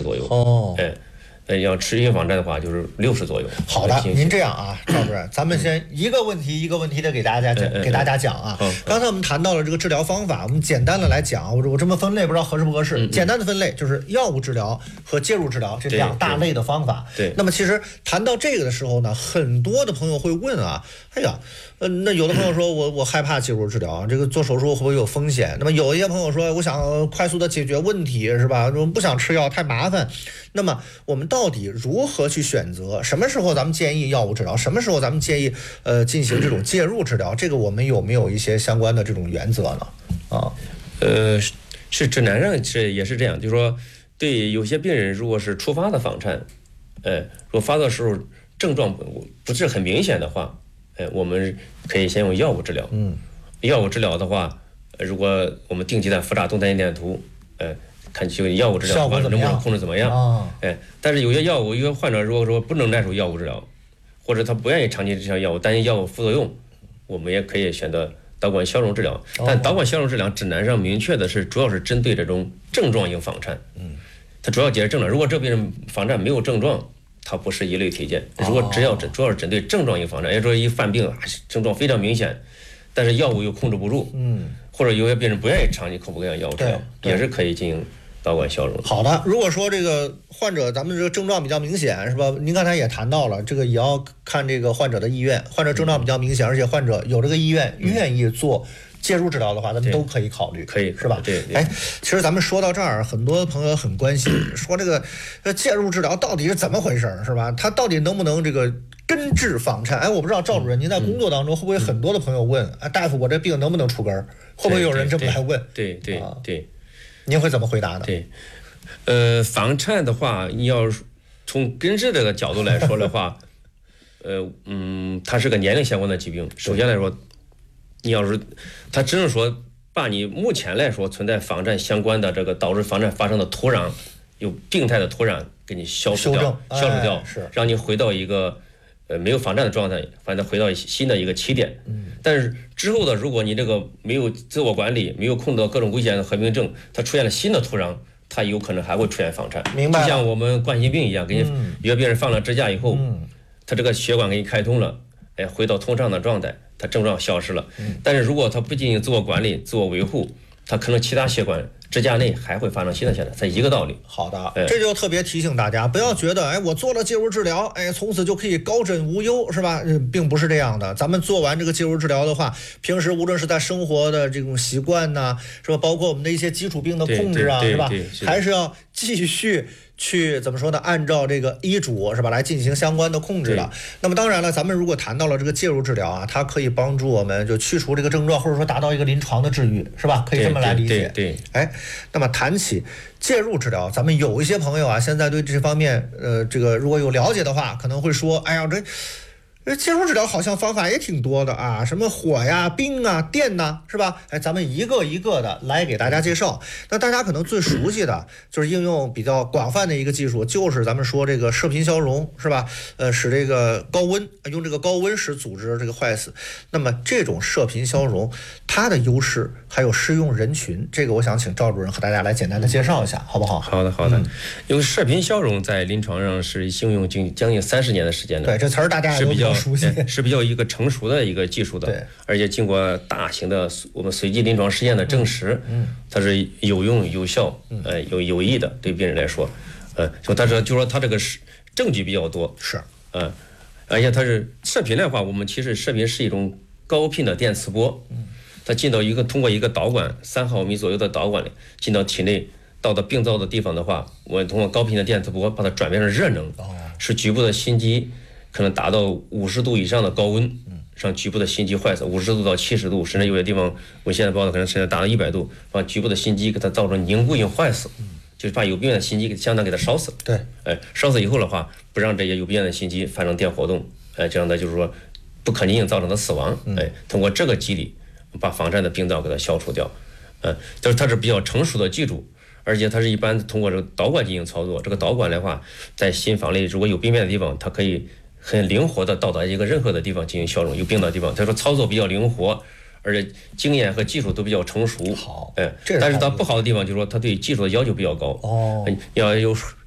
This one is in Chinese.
左右。 哦， 要持续性仿战的话，就是60左右。 好的，您这样啊，赵主任，咱们先一个问题一个问题的给大家讲啊。刚才我们谈到了这个治疗方法，我们简单的来讲，我这么分类不知道合适不合适。简单的分类就是药物治疗和介入治疗这2大类的方法。 对。 那么其实谈到这个的时候呢，很多的朋友会问啊，哎呀，那有的朋友说我害怕介入治疗，这个做手术会不会有风险？那么有一些朋友说，我想快速的解决问题，是吧？不想吃药太麻烦。那么我们到底如何去选择？什么时候咱们建议药物治疗？什么时候咱们建议进行这种介入治疗？这个我们有没有一些相关的这种原则呢？啊， 是指南上也是这样，就是说，对有些病人如果是初发的房颤，如果发作时候症状不是很明显的话，我们可以先用药物治疗。药物治疗的话，如果我们定期的复查动态心电图，看这个药物治疗能不能控制怎么样？但是有些药物，有些患者如果说不能耐受药物治疗，或者他不愿意长期吃药物，担心药物副作用，我们也可以选择导管消融治疗。但导管消融治疗指南上明确的是，主要是针对这种症状性房颤。它主要解决症状。如果这病人房颤没有症状，它不是一类推荐。如果主要是针对症状性房颤，也就是说一犯病症状非常明显，但是药物又控制不住，或者有些病人不愿意长期口服各样药物治疗，也是可以进行导管消融。 好的，如果说这个患者咱们这个症状比较明显，是吧？您刚才也谈到了，这个也要看这个患者的意愿。患者症状比较明显，而且患者有这个意愿，愿意做介入治疗的话，咱们都可以考虑， 可以是吧？ 对。 其实咱们说到这儿，很多朋友很关心，说这个介入治疗到底是怎么回事，是吧？它到底能不能这个根治房颤？我不知道赵主任您在工作当中会不会很多的朋友问，大夫，我这病能不能除根？会不会有人这么来问？ 对。 您会怎么回答呢？ 对，房颤的话，你要从根治这个角度来说的话，它是个年龄相关的疾病。首先来说，你要是它只能说把你目前来说存在房颤相关的这个导致房颤发生的土壤，有病态的土壤给你消除掉，让你回到一个没有房颤的状态，反正回到新的一个起点。但是之后的，如果你这个没有自我管理，没有控制到各种危险的合并症，它出现了新的土壤，它有可能还会出现房颤。 明白。 就像我们冠心病一样，给你有些病人放了支架以后，他这个血管给你开通了，回到通畅的状态，他症状消失了。但是如果他不进行自我管理、自我维护，他可能其他血管支架内还会发生新的现象，它一个道理。 好的，这就特别提醒大家，不要觉得我做了介入治疗，从此就可以高枕无忧，是吧？并不是这样的。咱们做完这个介入治疗的话，平时无论是在生活的这种习惯呐，是吧？包括我们的一些基础病的控制啊，是吧？还是要继续去怎么说呢？按照这个医嘱，是吧，来进行相关的控制的。那么当然了，咱们如果谈到了这个介入治疗啊，它可以帮助我们就去除这个症状，或者说达到一个临床的治愈，是吧？可以这么来理解。 对。 那么谈起介入治疗，咱们有一些朋友啊，现在对这方面这个如果有了解的话，可能会说，哎呀，这介入治疗好像方法也挺多的啊，什么火呀、冰啊、电呐，是吧？咱们一个一个的来给大家介绍。那大家可能最熟悉的就是应用比较广泛的一个技术，就是咱们说这个射频消融，是吧？使这个高温，用这个高温使组织这个坏死。那么这种射频消融，它的优势还有适用人群，这个我想请赵主任和大家来简单的介绍一下，好不好？ 好的。因为射频消融在临床上是应用将近30年的时间的。 对，这词儿大家也都比较熟悉， 是比较一个成熟的一个技术的。 对， 而且经过大型的我们随机临床实验的证实，它是有用有效，有益的，对病人来说，就说它这个是证据比较多， 是， 而且它是射频的话，我们其实射频是一种高频的电磁波，它进到通过一个导管3毫米左右的导管里进到体内，到病灶的地方的话，我们通过高频的电磁波把它转变成热能，使局部的心肌可能达到50度以上的高温，让局部的心肌坏死，50度到70度，甚至有些地方我现在报道可能甚至达到100度，把局部的心肌给它造成凝固性坏死，就是把有病变的心肌相当给它烧死。 对， 烧死以后的话，不让这些有病变的心肌发生电活动，这样的就是说不可逆性造成的死亡，通过这个机理把房颤的病灶给它消除掉，就是它是比较成熟的技术。而且它是一般通过这个导管进行操作，这个导管的话，在心房里如果有病变的地方，它可以很灵活的到达一个任何的地方进行消融有病的地方。他说操作比较灵活，而且经验和技术都比较成熟。 好， 但是它不好的地方就是说它对技术的要求比较高。要有